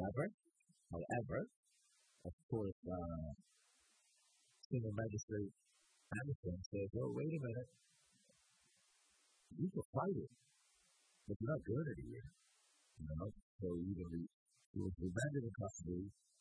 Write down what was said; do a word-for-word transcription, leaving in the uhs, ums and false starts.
However, however, of course, uh, senior magistrate Anderson says, "Oh, wait a minute, you can fight it, but you're not doing it here." You know, so either he, he was remanded in custody